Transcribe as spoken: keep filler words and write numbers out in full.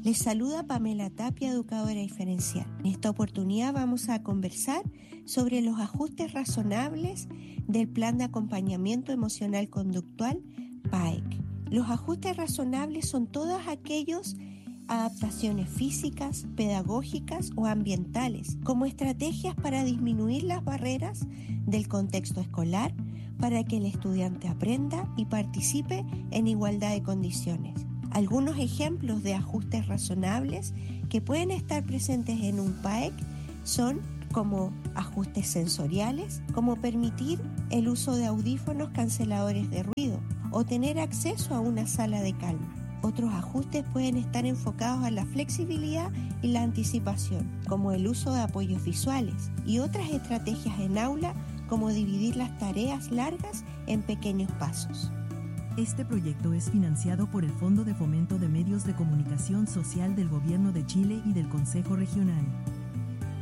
Les saluda Pamela Tapia, educadora diferencial. En esta oportunidad vamos a conversar sobre los ajustes razonables del Plan de Acompañamiento Emocional Conductual P A E C. Los ajustes razonables son todos aquellos adaptaciones físicas, pedagógicas o ambientales, como estrategias para disminuir las barreras del contexto escolar para que el estudiante aprenda y participe en igualdad de condiciones. Algunos ejemplos de ajustes razonables que pueden estar presentes en un P A E C son como ajustes sensoriales, como permitir el uso de audífonos canceladores de ruido o tener acceso a una sala de calma. Otros ajustes pueden estar enfocados a la flexibilidad y la anticipación, como el uso de apoyos visuales, y otras estrategias en aula, como dividir las tareas largas en pequeños pasos. Este proyecto es financiado por el Fondo de Fomento de Medios de Comunicación Social del Gobierno de Chile y del Consejo Regional.